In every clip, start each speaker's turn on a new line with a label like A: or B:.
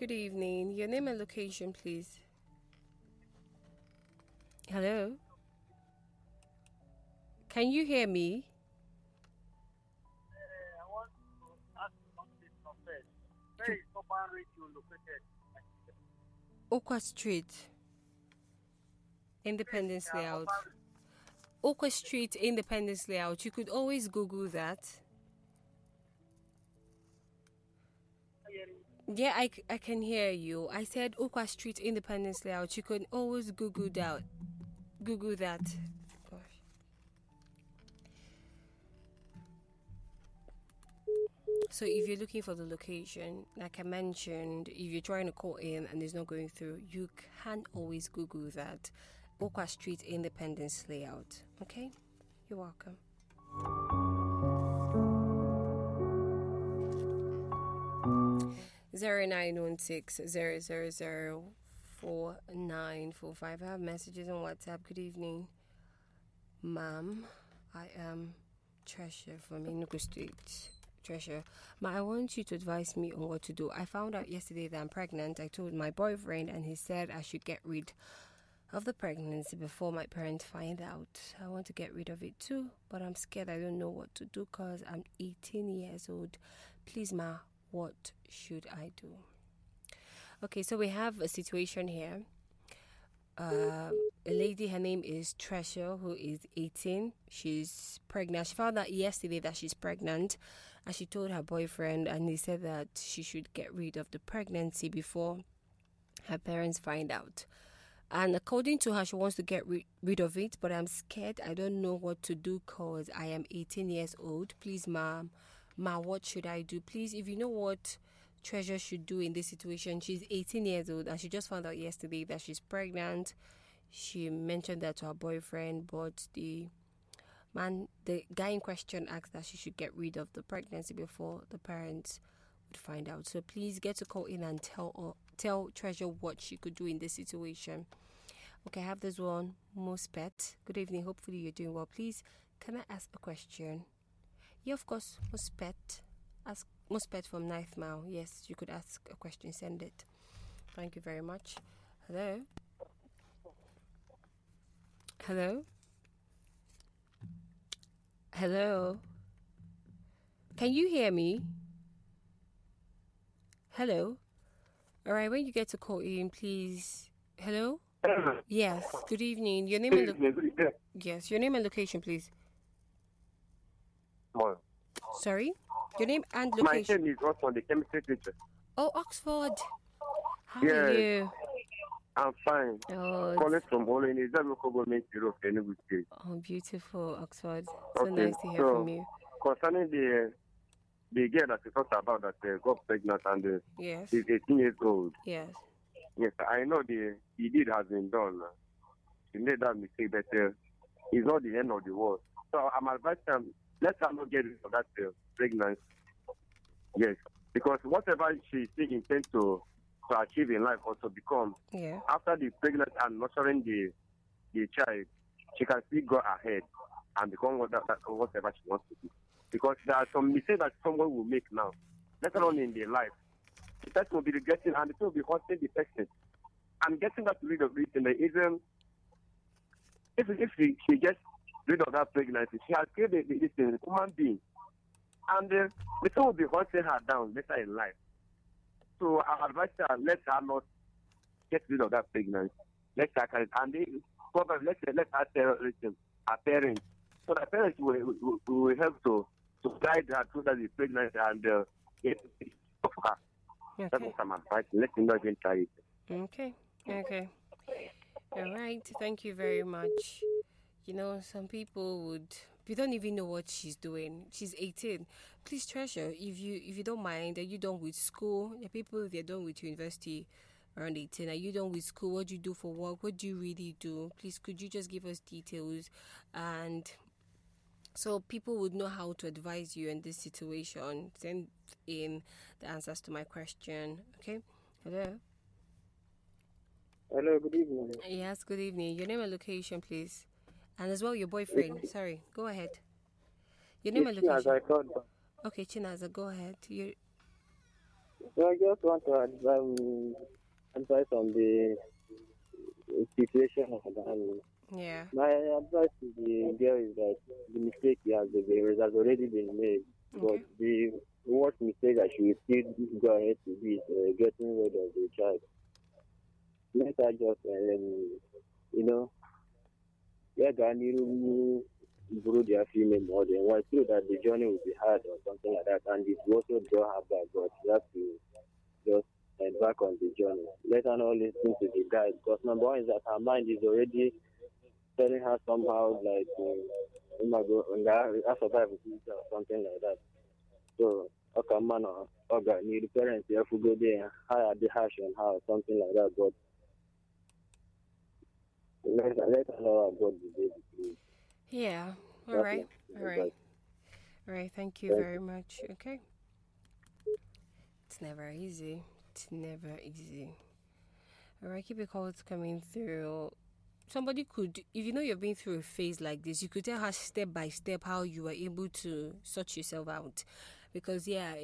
A: Good evening. Your name and location, please. Hello? Can you hear me?
B: I want to ask something from first. Where is Urban Radio located?
A: Okwa Street, Independence Layout.
B: Urban
A: Okwa Street, Independence Layout. You could always Google that.
B: Radio.
A: Yeah, I can hear you. I said Okwa Street, Independence Layout. You could always Google that. Google that. Gosh. So if you're looking for the location, like I mentioned, if you're trying to call in and it's not going through, you can always Google that. Okwa Street, Independence Layout. Okay? You're welcome. 0916-000-4945. I have messages on WhatsApp. Good evening, ma'am. I am Treasure from Enugu Street. Treasure. Ma, I want you to advise me on what to do. I found out yesterday that I'm pregnant. I told my boyfriend and he said I should get rid of the pregnancy before my parents find out. I want to get rid of it too, but I'm scared. I don't know what to do because I'm 18 years old. Please, ma, what should I do? Okay, so we have a situation here. A lady, her name is Treasure, who is 18. She's pregnant. She found out yesterday that she's pregnant, and she told her boyfriend, and he said that she should get rid of the pregnancy before her parents find out. And according to her, she wants to get rid of it, but I'm scared. I don't know what to do because I am 18 years old. Please, ma, what should I do? Please, if you know what Treasure should do in this situation. She's 18 years old and she just found out yesterday that she's pregnant. She mentioned that to her boyfriend, but the guy in question asked that she should get rid of the pregnancy before the parents would find out. So please get to call in and tell Treasure what she could do in this situation. Okay, I have this one, Mospet. Good evening. Hopefully you're doing well. Please, can I ask a question? Yeah, of course, Mospet. Ask Mospet from 9th Mile. Yes, you could ask a question. Send it. Thank you very much. Hello? Hello? Hello? Can you hear me? Hello? All right, when you get to call in, please. Hello? Yes, good evening. Your name and yes, your name and location, please. Sorry? Your name and location.
C: My name is Oxford, the chemistry teacher.
A: Oh, Oxford. How
C: Yes.
A: are you?
C: I'm fine.
A: Oh,
C: Calling from Holland. Is that local government bureau of Enugu State?
A: oh, beautiful, Oxford. So
C: Okay,
A: nice to hear
C: so-
A: from you.
C: Concerning the girl that we talked about that got pregnant and
A: Yes.
C: is 18 years old.
A: Yes.
C: Yes, I know the deed has been done. She made that mistake, but it's not the end of the world. So I'm advising them, let her not get rid of that pregnancy. Yes, because whatever she still intends to achieve in life or to become,
A: Yeah.
C: after the pregnancy and nurturing the child, she can still go ahead and become whatever she wants to do. Because there are some mistakes that someone will make now, later on in their life. The person will be regretting and the person will be hurting the person. And getting that rid of it in the isn't, if she gets rid of that pregnancy, she has created this human being. And the person will be hurting her down later in life. So I advise her, let her not get rid of that pregnancy. Let her carry it. And probably let her tell her parents. So the parents will help to guide her through that pregnancy and get rid of her. That's
A: Okay.
C: what I'm advising. Let me not even try it.
A: Okay. Okay. All right. Thank you very much. You know, some people would. We don't even know what she's doing. She's 18. Please, Treasure, if you don't mind, are you done with school? The people, they're done with university around 18. Are you done with school? What do you do for work? What do you really do? Please, could you just give us details? And so people would know how to advise you in this situation. Send in the answers to my question. Okay? Hello?
D: Hello, good evening.
A: Yes, good evening. Your name and location, please. And as well, your boyfriend. Sorry, go ahead. Your name and
D: Yes, as
A: location.
D: I thought.
A: Okay, Chinaza, go ahead.
D: So I just want to advise on the situation of
A: Yeah.
D: my advice to the girl is that the mistake has already been made, but
A: Okay.
D: the worst mistake that she will still go ahead to do is getting rid of the child. Let her just, you know, let her new grow their female more than one. It's true that the journey will be hard or something like that, and it will also draw her back, but you have to just back on the journey. Let her not listen to the guy, because number one is that her mind is already telling her somehow like, oh my God, I survive with this or something like that. So, okay, man, okay, need the parents here to go there, hire the hash on her or something like that. But let her know about the baby, please.
A: Yeah. All
D: That's
A: right. All
D: my
A: right.
D: advice.
A: All right. Thank you
D: Thank
A: very much. Okay. It's never easy. It's never easy. All right. Keep your calls coming through. Somebody could, if you know you're been through a phase like this, you could tell her step by step how you were able to sort yourself out. Because, yeah,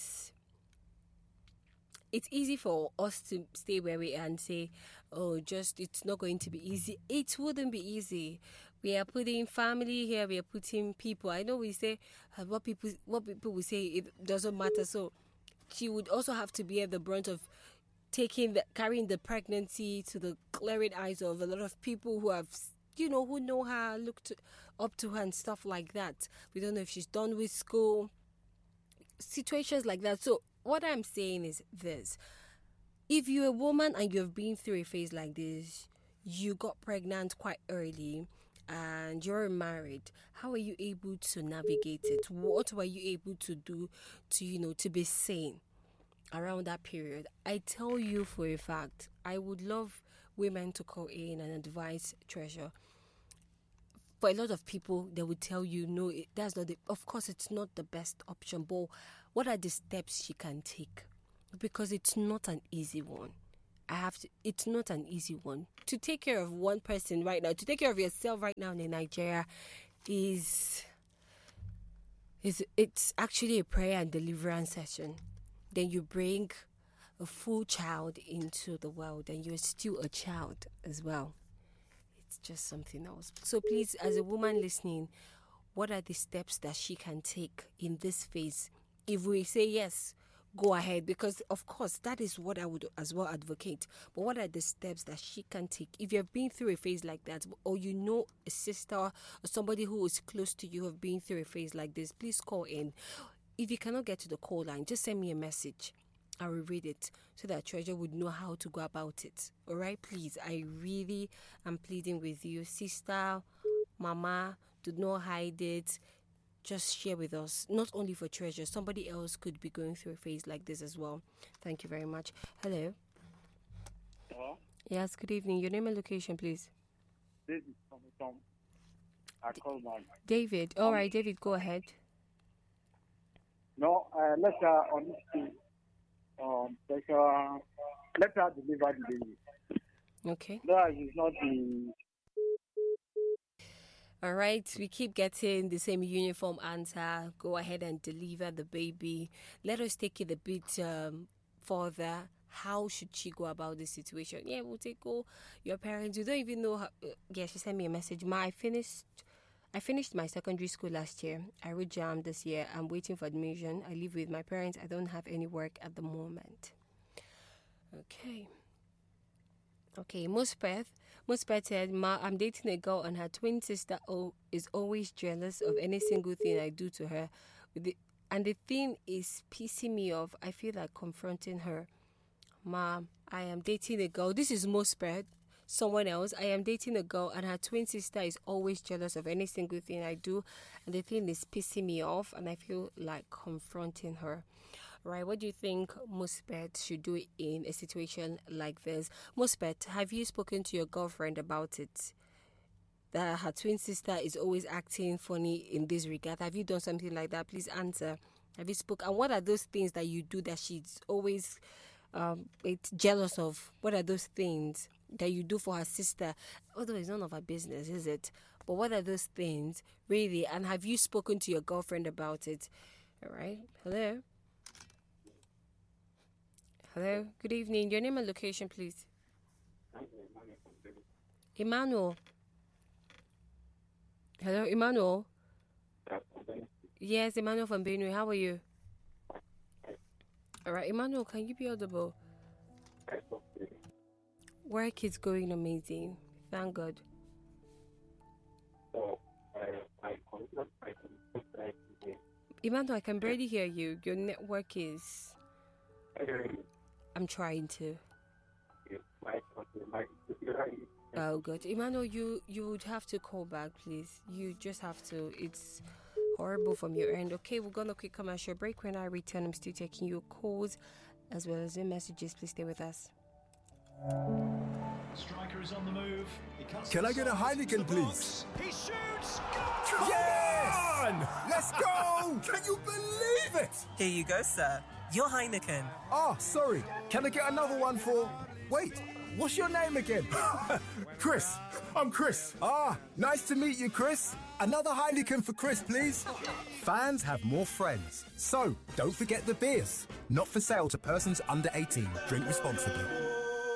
A: it's easy for us to stay where we are and say, oh, just it's not going to be easy. It wouldn't be easy. We are putting family here, we are putting people. I know we say what people will say it doesn't matter. So she would also have to bear the brunt of carrying the pregnancy to the glaring eyes of a lot of people who have, who know her, looked up to her and stuff like that. We don't know if she's done with school, situations like that. So what I'm saying is this: if you're a woman and you've been through a phase like this, you got pregnant quite early and you're married, how are you able to navigate it? What were you able to do to be sane around that period? I tell you for a fact, I would love women to call in and advise Treasure. For a lot of people, they would tell you, no, that's not of course, it's not the best option, but what are the steps she can take? Because it's not an easy one. It's not an easy one. To take care of one person right now, to take care of yourself right now in Nigeria is it's actually a prayer and deliverance session. Then you bring a full child into the world and you're still a child as well. It's just something else. So please, as a woman listening, what are the steps that she can take in this phase? If we say yes, go ahead, because of course that is what I would as well advocate. But what are the steps that she can take if you've been through a phase like that, or you know a sister or somebody who is close to you have been through a phase like this? Please call in. If you cannot get to the call line, just send me a message. I will read it so that Treasure would know how to go about it. All right, please. I really am pleading with you, sister, mama. Do not hide it. Just share with us. Not only for Treasure, somebody else could be going through a phase like this as well. Thank you very much. Hello.
B: Hello?
A: Yes. Good evening. Your name and location, please.
B: This is from I call my
A: David. All right, David. Go ahead.
B: no, let her on this thing, let her deliver the baby.
A: Okay.
B: That is not the
A: All right, we keep getting the same uniform answer. Go ahead and deliver the baby. Let us take it a bit further. How should she go about this situation? Yeah, we'll take your parents. You don't even know how. Yeah, she sent me a message. I finished my secondary school last year. I wrote JAM this year. I'm waiting for admission. I live with my parents. I don't have any work at the moment. Okay. Okay, Muspeth said, Ma, I'm dating a girl and her twin sister is always jealous of any single thing I do to her. And the thing is pissing me off. I feel like confronting her. Ma, I am dating a girl. This is Muspeth. Someone else. I am dating a girl and her twin sister is always jealous of any single thing I do. And the thing is pissing me off and I feel like confronting her. Right, what do you think Muspet should do in a situation like this? Muspet, have you spoken to your girlfriend about it? That her twin sister is always acting funny in this regard. Have you done something like that? Please answer. Have you spoken? And what are those things that you do that she's always it's jealous of? What are those things that you do for her sister? Although it's none of her business, is it? But what are those things, really? And have you spoken to your girlfriend about it? All right. Hello? Hello, good evening. Your name and location, please. Emmanuel. Hello, Emmanuel. Yes, Emmanuel from Benue. How are you? All right, Emmanuel, can you be audible? Work is going amazing. Thank God. Emmanuel, I can barely hear you. Your network is... I'm trying to. Oh, good. Emmanuel, you would have to call back, please. You just have to. It's horrible from your end. Okay, we're going to quick commercial break. When I return, I'm still taking your calls as well as your messages. Please stay with us.
E: Striker is on the move.
F: Can I get a Heineken, please?
E: He shoots!
F: Yes! Let's go! Can you believe it?
G: Here you go, sir. Your Heineken.
F: Ah, sorry. Can I get another one for... Wait, what's your name again? Chris. I'm Chris. Ah, nice to meet you, Chris. Another Heineken for Chris, please. Fans have more friends. So, don't forget the beers. Not for sale to persons under 18. Drink responsibly.